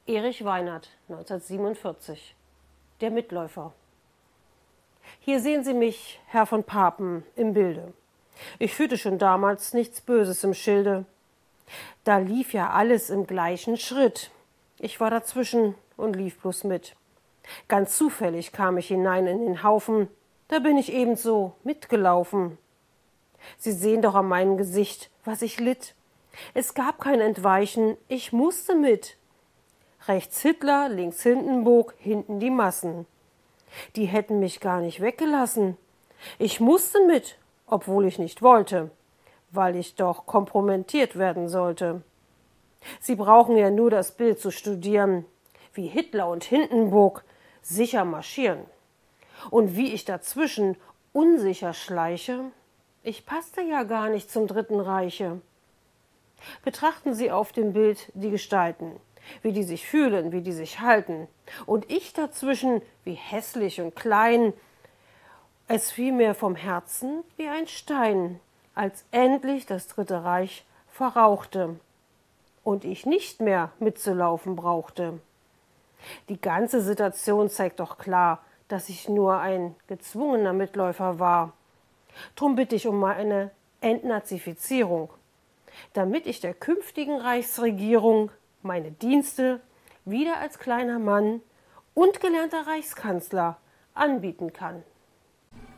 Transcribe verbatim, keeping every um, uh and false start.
Erich Weinert, neunzehnhundertsiebenundvierzig. Der Mitläufer. Hier sehen Sie mich, Herr von Papen, im Bilde. Ich führte schon damals nichts Böses im Schilde. Da lief ja alles im gleichen Schritt. Ich war dazwischen und lief bloß mit. Ganz zufällig kam ich hinein in den Haufen, da bin ich ebenso mitgelaufen. Sie sehen doch an meinem Gesicht, was ich litt. Es gab kein Entweichen, ich musste mit. Rechts Hitler, links Hindenburg, hinten die Massen. Die hätten mich gar nicht weggelassen. Ich musste mit, obwohl ich nicht wollte, weil ich doch kompromittiert werden sollte. Sie brauchen ja nur das Bild zu studieren, wie Hitler und Hindenburg sicher marschieren. Und wie ich dazwischen unsicher schleiche, ich passte ja gar nicht zum Dritten Reiche. Betrachten Sie auf dem Bild die Gestalten, wie die sich fühlen, wie die sich halten. Und ich dazwischen, wie hässlich und klein. Es fiel mir vom Herzen wie ein Stein, als endlich das Dritte Reich verrauchte und ich nicht mehr mitzulaufen brauchte. Die ganze Situation zeigt doch klar, dass ich nur ein gezwungener Mitläufer war. Drum bitte ich um eine Entnazifizierung, damit ich der künftigen Reichsregierung meine Dienste wieder als kleiner Mann und gelernter Reichskanzler anbieten kann.